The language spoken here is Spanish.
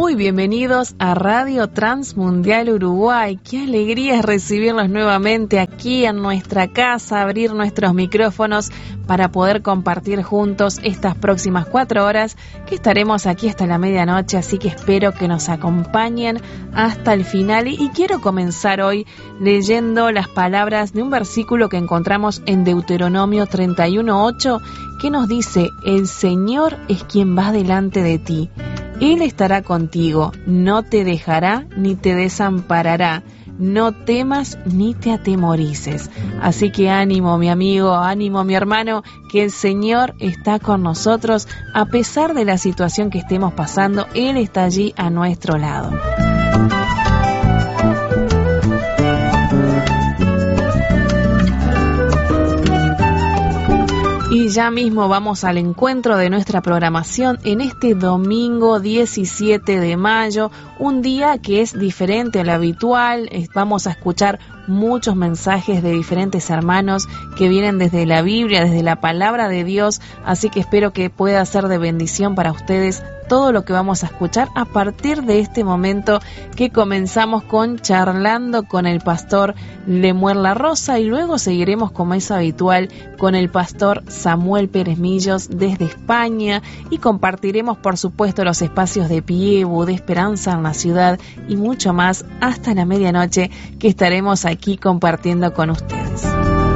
Muy bienvenidos a Radio Transmundial Uruguay. Qué alegría es recibirlos nuevamente aquí en nuestra casa, abrir nuestros micrófonos para poder compartir juntos estas próximas 4 horas que estaremos aquí hasta la medianoche, así que espero que nos acompañen hasta el final. Y quiero comenzar hoy leyendo las palabras de un versículo que encontramos en Deuteronomio 31:8, que nos dice: el Señor es quien va delante de ti. Él estará contigo, no te dejará ni te desamparará. No temas ni te atemorices. Así que ánimo, mi amigo, ánimo, mi hermano, que el Señor está con nosotros a pesar de la situación que estemos pasando. Él está allí a nuestro lado. Y ya mismo vamos al encuentro de nuestra programación en este domingo 17 de mayo, un día que es diferente a lo habitual. Vamos a escuchar muchos mensajes de diferentes hermanos que vienen desde la Biblia, desde la palabra de Dios, así que espero que pueda ser de bendición para ustedes todo lo que vamos a escuchar a partir de este momento que comenzamos con Charlando con el pastor Lemuel La Rosa, y luego seguiremos, como es habitual, con el pastor Samuel Pérez Millos desde España, y compartiremos por supuesto los espacios de Piebu, de Esperanza en la Ciudad y mucho más hasta la medianoche que estaremos aquí compartiendo con ustedes.